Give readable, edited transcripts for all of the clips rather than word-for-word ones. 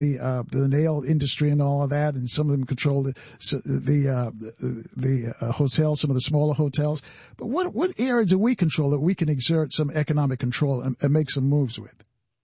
the nail industry and all of that, and some of them control the hotels, some of the smaller hotels. But what area do we control that we can exert some economic control and make some moves with?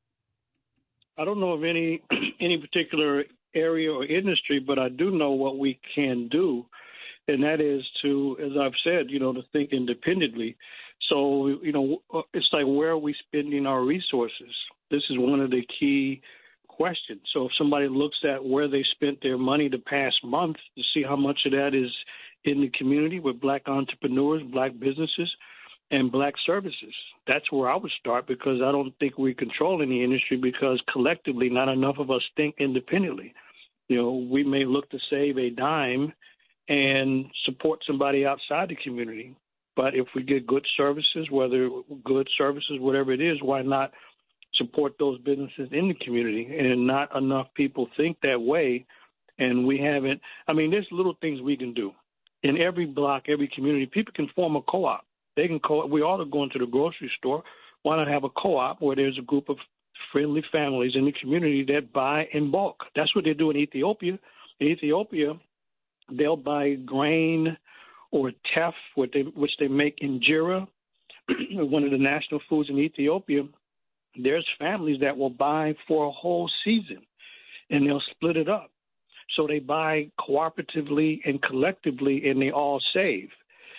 I don't know of any particular area or industry, but I do know what we can do, and that is to, as I've said, to think independently. So, it's like, where are we spending our resources? This is one of the key questions. So if somebody looks at where they spent their money the past month to see how much of that is in the community with Black entrepreneurs, Black businesses, and Black services, that's where I would start, because I don't think we control any industry, because collectively not enough of us think independently. We may look to save a dime and support somebody outside the community. But if we get good services, whatever it is, why not support those businesses in the community? And not enough people think that way. And we haven't. There's little things we can do. In every block, every community, people can form a co-op. We ought to go into the grocery store. Why not have a co-op where there's a group of friendly families in the community that buy in bulk? That's what they do in Ethiopia. In Ethiopia, they'll buy grain or teff, which they make injera, one of the national foods in Ethiopia. There's families that will buy for a whole season, and they'll split it up. So they buy cooperatively and collectively, and they all save.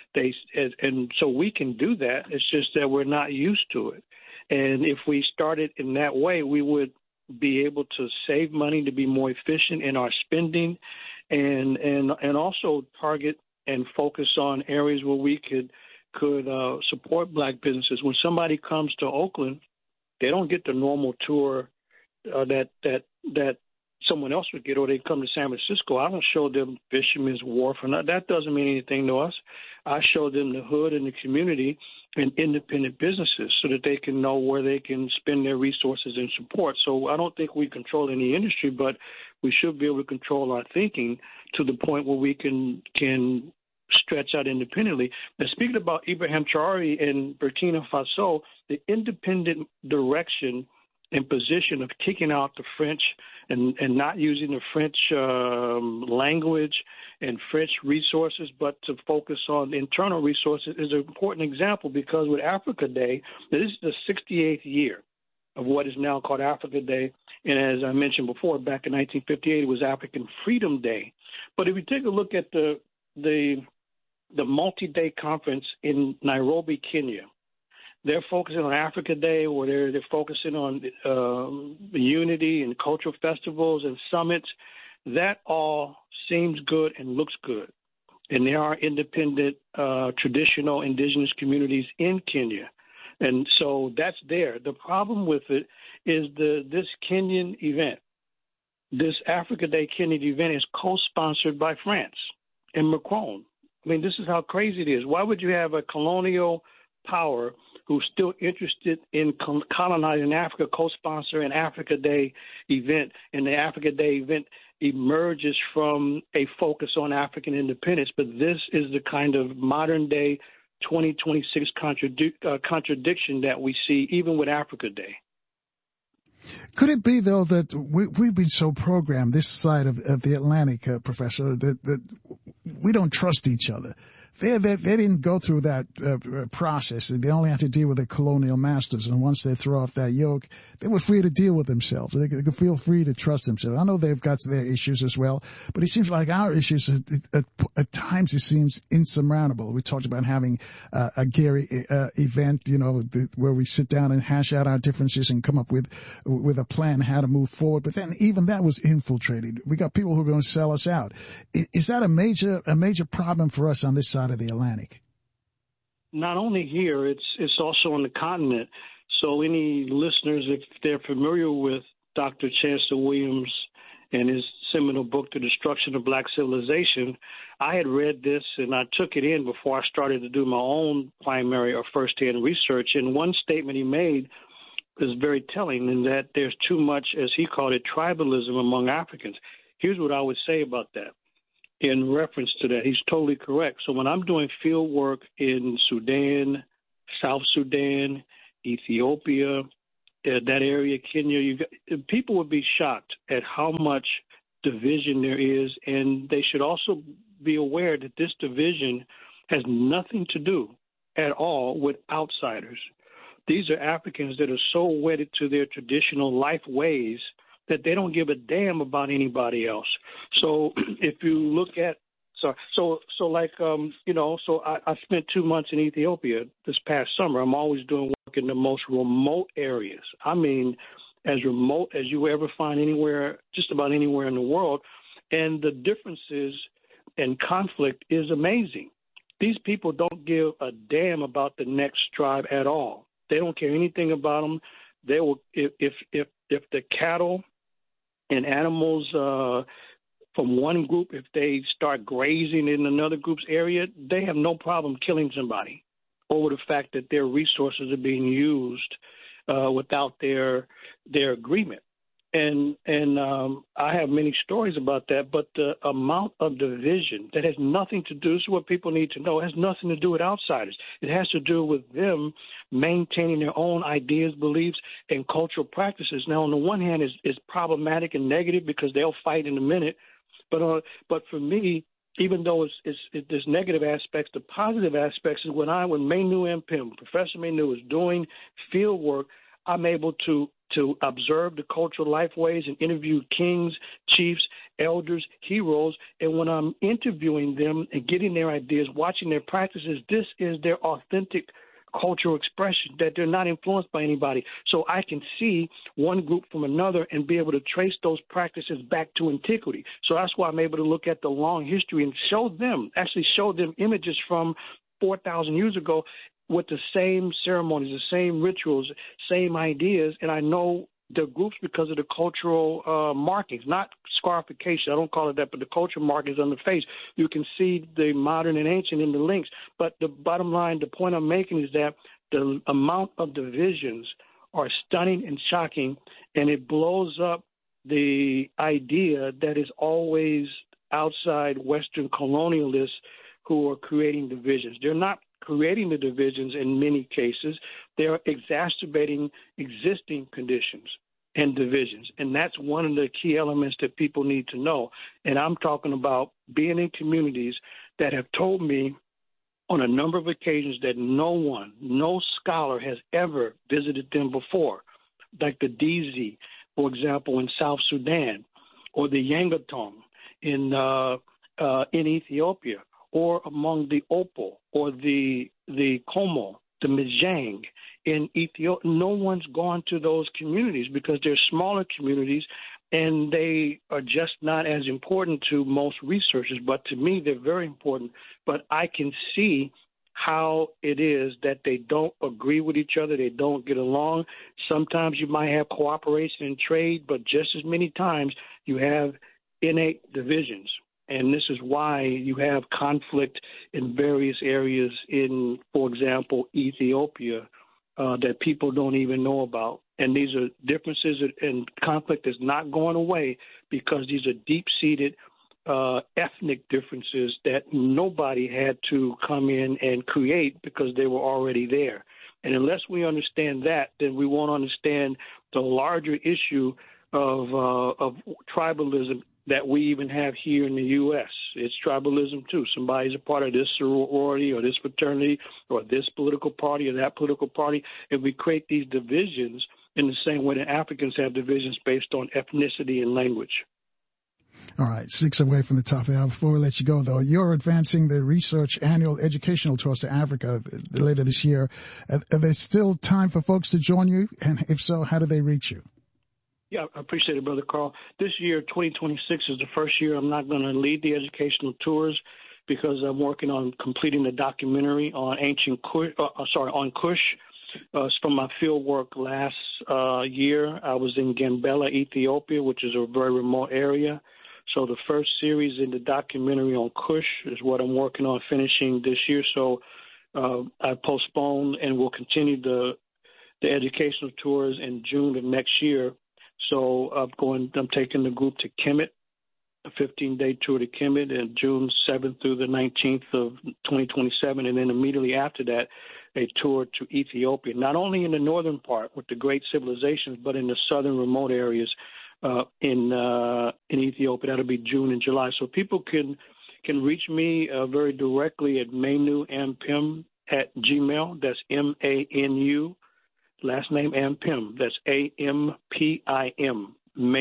And so we can do that. It's just that we're not used to it. And if we started in that way, we would be able to save money, to be more efficient in our spending, and also target and focus on areas where we could support Black businesses. When somebody comes to Oakland, they don't get the normal tour that someone else would get, or they come to San Francisco. I don't show them Fisherman's Wharf, and that doesn't mean anything to us. I show them the hood and the community and independent businesses so that they can know where they can spend their resources and support. So I don't think we control any industry, but we should be able to control our thinking to the point where we can stretch out independently. Now, speaking about Ibrahim Traore in Burkina Faso, the independent direction and position of kicking out the French and not using the French language and French resources, but to focus on internal resources is an important example, because with Africa Day, this is the 68th year of what is now called Africa Day. And as I mentioned before, back in 1958, it was African Freedom Day. But if you take a look at the multi-day conference in Nairobi, Kenya, they're focusing on Africa Day, or they're focusing on unity and cultural festivals and summits. That all seems good and looks good. And there are independent, traditional indigenous communities in Kenya. And so that's there. The problem with it is this Kenyan event, this Africa Day Kenyan event, is co-sponsored by France and Macron. This is how crazy it is. Why would you have a colonial power who's still interested in colonizing Africa co-sponsor an Africa Day event, and the Africa Day event emerges from a focus on African independence? But this is the kind of modern-day 2026 contradiction that we see even with Africa Day. Could it be, though, that we've been so programmed this side of the Atlantic, Professor, that we don't trust each other? They didn't go through that process. They only had to deal with their colonial masters, and once they throw off that yoke, they were free to deal with themselves. They could feel free to trust themselves. I know they've got their issues as well, but it seems like our issues, at times, it seems insurmountable. We talked about having a Gary event, where we sit down and hash out our differences and come up with a plan how to move forward. But then even that was infiltrated. We got people who are going to sell us out. Is that a major problem for us on this side of the Atlantic? Not only here, it's also on the continent. So any listeners, if they're familiar with Dr. Chancellor Williams and his seminal book, The Destruction of Black Civilization, I had read this and I took it in before I started to do my own primary or first-hand research. And one statement he made is very telling, in that there's too much, as he called it, tribalism among Africans. Here's what I would say about that. In reference to that, he's totally correct. So when I'm doing field work in Sudan, South Sudan, Ethiopia, that area, Kenya, people would be shocked at how much division there is, and they should also be aware that this division has nothing to do at all with outsiders. These are Africans that are so wedded to their traditional life ways that they don't give a damn about anybody else. So if you look at, I spent 2 months in Ethiopia this past summer. I'm always doing work in the most remote areas. I mean, as remote as you ever find anywhere, just about anywhere in the world. And the differences and conflict is amazing. These people don't give a damn about the next tribe at all. They don't care anything about them. They will, if the cattle and animals from one group, if they start grazing in another group's area, they have no problem killing somebody over the fact that their resources are being used without their agreement. And I have many stories about that, but the amount of division that has nothing to do, this is what people need to know, it has nothing to do with outsiders. It has to do with them maintaining their own ideas, beliefs, and cultural practices. Now, on the one hand, it's problematic and negative because they'll fight in a minute, but for me, even though there's negative aspects, the positive aspects is when Manu Mpim, Professor Manu, is doing field work, I'm able to observe the cultural life ways and interview kings, chiefs, elders, heroes. And when I'm interviewing them and getting their ideas, watching their practices, this is their authentic cultural expression, that they're not influenced by anybody. So I can see one group from another and be able to trace those practices back to antiquity. So that's why I'm able to look at the long history and show them images from 4,000 years ago with the same ceremonies, the same rituals, same ideas, and I know the groups because of the cultural markings, not scarification. I don't call it that, but the cultural markings on the face. You can see the modern and ancient in the links. But the bottom line, the point I'm making is that the amount of divisions are stunning and shocking, and it blows up the idea that is always outside Western colonialists who are creating divisions. They're not creating the divisions in many cases. They're exacerbating existing conditions and divisions. And that's one of the key elements that people need to know. And I'm talking about being in communities that have told me on a number of occasions that no scholar has ever visited them before, like the DZ, for example, in South Sudan, or the Yangatong in Ethiopia, or among the Opal, or the Como, the Mijang in Ethiopia. No one's gone to those communities because they're smaller communities and they are just not as important to most researchers. But to me, they're very important. But I can see how it is that they don't agree with each other. They don't get along. Sometimes you might have cooperation in trade, but just as many times you have innate divisions. And this is why you have conflict in various areas in, for example, Ethiopia, that people don't even know about. And these are differences, and conflict is not going away because these are deep-seated ethnic differences that nobody had to come in and create because they were already there. And unless we understand that, then we won't understand the larger issue of tribalism that we even have here in the U.S. It's tribalism, too. Somebody's a part of this sorority or this fraternity or this political party or that political party, and we create these divisions in the same way that Africans have divisions based on ethnicity and language. All right, 6 away from the top of the hour. Before we let you go, though, you're advancing the research annual educational tours to Africa later this year. Are there still time for folks to join you? And if so, how do they reach you? Yeah, I appreciate it, Brother Carl. This year, 2026, is the first year I'm not going to lead the educational tours because I'm working on completing the documentary on on Kush. It's from my field work last year. I was in Gambela, Ethiopia, which is a very remote area. So the first series in the documentary on Kush is what I'm working on finishing this year. So I postponed and will continue the educational tours in June of next year. So I'm taking the group to Kemet, a 15-day tour to Kemet, in June 7th through the 19th of 2027. And then immediately after that, a tour to Ethiopia, not only in the northern part with the great civilizations, but in the southern remote areas in Ethiopia. That'll be June and July. So people can reach me very directly at manuampim@gmail. That's MANU, last name Ampim. That's AMPIM,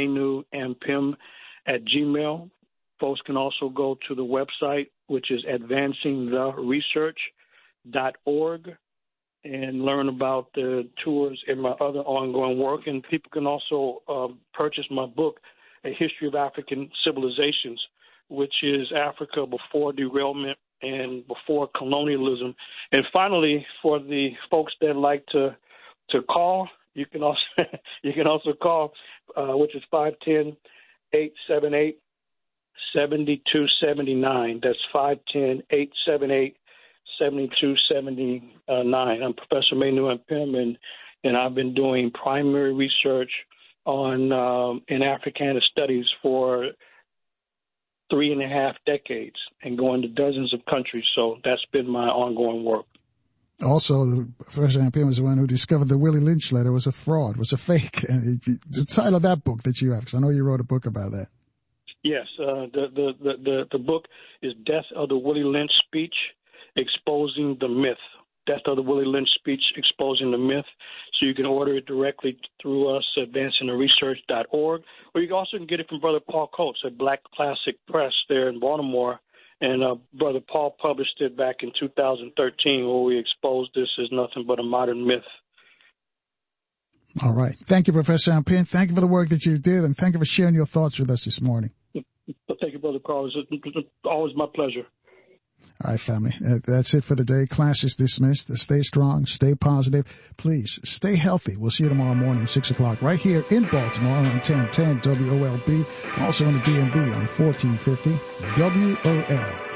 manuampim@gmail. Folks can also go to the website, which is advancingtheresearch.org, and learn about the tours and my other ongoing work. And people can also purchase my book, A History of African Civilizations, which is Africa before derailment and before colonialism. And finally, for the folks that like to call, you can also call, which is 510-878-7279. That's 510-878-7279. I'm Professor Manu Ampim, and I've been doing primary research on in Africana studies for 3.5 decades and going to dozens of countries. So that's been my ongoing work. Also, Professor Ampim was the one who discovered the Willie Lynch letter was a fraud, was a fake. And the title of that book that you have, because I know you wrote a book about that. Yes, the book is Death of the Willie Lynch Speech, Exposing the Myth. Death of the Willie Lynch Speech, Exposing the Myth. So you can order it directly through us, advancingtheresearch.org, or you can also get it from Brother Paul Coates at Black Classic Press there in Baltimore. And Brother Paul published it back in 2013, where we exposed this as nothing but a modern myth. All right. Thank you, Professor Ampim. Thank you for the work that you did, and thank you for sharing your thoughts with us this morning. Thank you, Brother Carl. It's always my pleasure. All right, family. That's it for the day. Class is dismissed. Stay strong. Stay positive. Please stay healthy. We'll see you tomorrow morning, 6 o'clock, right here in Baltimore on 1010 WOLB. Also on the DMV on 1450 WOL.